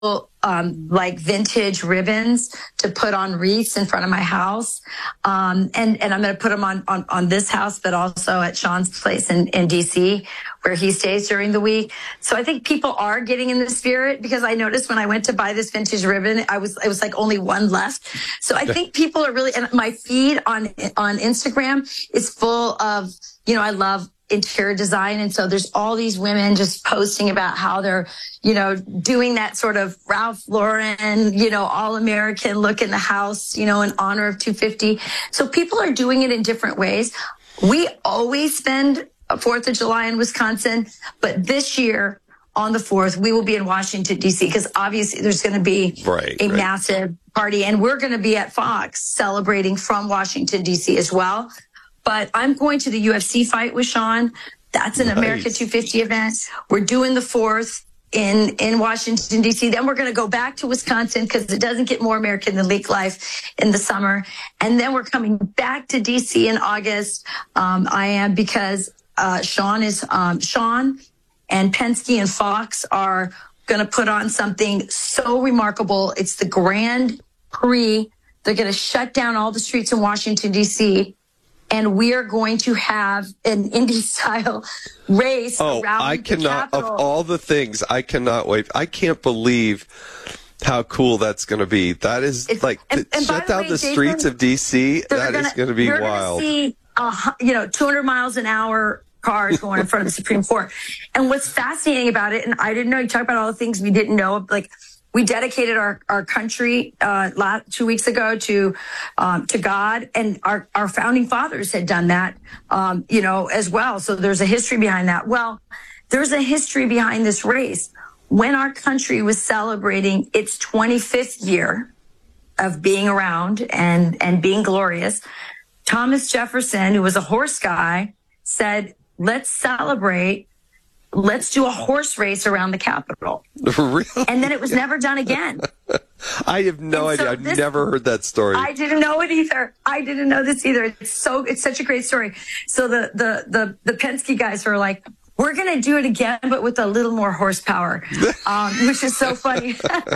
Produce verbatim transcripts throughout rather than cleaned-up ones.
um, like vintage ribbons to put on wreaths in front of my house. Um, and, and I'm going to put them on, on, on this house, but also at Sean's place in, in D C where he stays during the week. So I think people are getting in the spirit, because I noticed when I went to buy this vintage ribbon, I was, it was like only one left. So I think people are really, and my feed on, on Instagram is full of, you know, I love interior design. And so there's all these women just posting about how they're, you know, doing that sort of Ralph Lauren, you know, all American look in the house, you know, in honor of two fifty. So people are doing it in different ways. We always spend fourth of July in Wisconsin, but this year on the fourth, we will be in Washington, D C, because obviously there's going to be right, a right. massive party, and we're going to be at Fox celebrating from Washington, D C as well. But I'm going to the U F C fight with Sean. That's an nice. America two fifty event. We're doing the fourth in, in Washington, D C. Then we're going to go back to Wisconsin, because it doesn't get more American than Leak Life in the summer. And then we're coming back to D C in August. Um, I am, because uh, Sean is um, Sean and Penske and Fox are going to put on something so remarkable. It's the Grand Prix. They're going to shut down all the streets in Washington, D C, and we are going to have an Indy-style race oh, around I the cannot, Capitol. Of all the things, I cannot wait. I can't believe how cool that's going to be. That is It's, like, and, and shut the down way, the Jason, streets of D C. That gonna, is going to be you're wild. You're going to see, uh, you know, two hundred miles an hour cars going in front of the Supreme Court. And what's fascinating about it, and I didn't know, you talk about all the things we didn't know, like, we dedicated our, our country uh, last, two weeks ago to um, to God, and our, our founding fathers had done that, um, you know, as well. So there's a history behind that. Well, there's a history behind this race. When our country was celebrating its twenty-fifth year of being around and, and being glorious, Thomas Jefferson, who was a horse guy, said, let's celebrate. Let's do a horse race around the Capitol. Really? And then it was never done again. I have no And idea. so I've this, never heard that story. I didn't know it either. I didn't know this either. It's so, it's such a great story. So the, the, the, the Penske guys were like, we're going to do it again, but with a little more horsepower, um, which is so funny.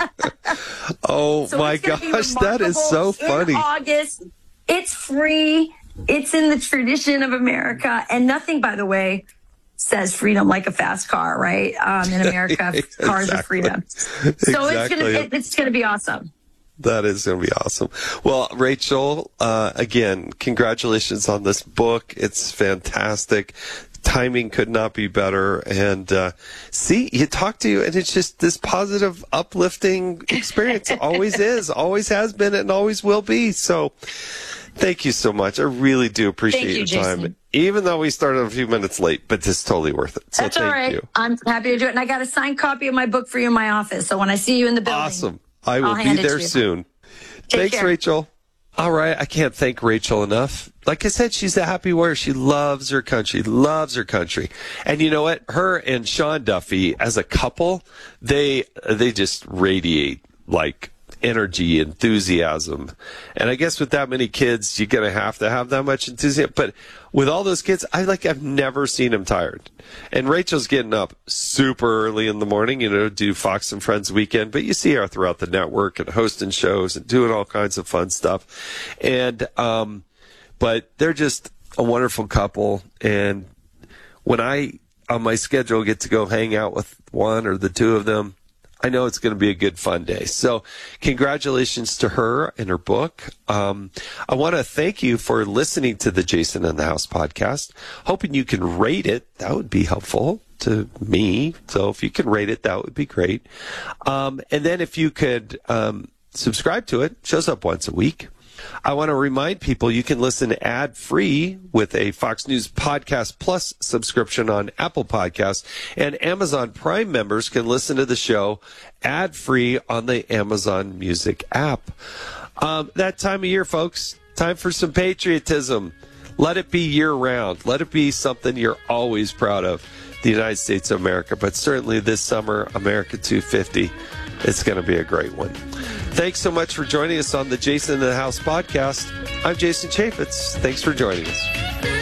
Oh so my gosh, that is so funny. In August, it's free. It's in the tradition of America, and nothing, by the way, says freedom like a fast car, right? Um, in America, exactly. cars are freedom. So exactly. it's gonna it, it's gonna be awesome. That is going to be awesome. Well, Rachel, uh, again, congratulations on this book. It's fantastic. Timing could not be better. And uh, see, you talk to you, and it's just this positive, uplifting experience. It always is, always has been, and always will be. So thank you so much. I really do appreciate Thank you, your time. Jason. Even though we started a few minutes late, but it's totally worth it. So That's thank all right. you. I'm happy to do it. And I got a signed copy of my book for you in my office. So when I see you in the building. Awesome. I will I'll be hand it there to you. soon. Take Thanks, care. Rachel. All right. I can't thank Rachel enough. Like I said, she's a happy warrior. She loves her country, loves her country. And you know what? Her and Sean Duffy, as a couple, they they just radiate like energy, enthusiasm. And I guess with that many kids, you're going to have to have that much enthusiasm. But with all those kids, I like, I've never seen them tired. And Rachel's getting up super early in the morning, you know, do Fox and Friends weekend, but you see her throughout the network and hosting shows and doing all kinds of fun stuff. And, um, but they're just a wonderful couple. And when I, on my schedule, get to go hang out with one or the two of them, I know it's going to be a good, fun day. So congratulations to her and her book. Um, I want to thank you for listening to the Jason in the House podcast. Hoping you can rate it. That would be helpful to me. So if you can rate it, that would be great. Um, and then if you could um, subscribe to it, it shows up once a week. I want to remind people you can listen ad-free with a Fox News Podcast Plus subscription on Apple Podcasts, and Amazon Prime members can listen to the show ad-free on the Amazon Music app. Um, that time of year, folks, time for some patriotism. Let it be year-round. Let it be something you're always proud of, the United States of America. But certainly this summer, America two fifty, it's going to be a great one. Thanks so much for joining us on the Jason in the House podcast. I'm Jason Chaffetz. Thanks for joining us.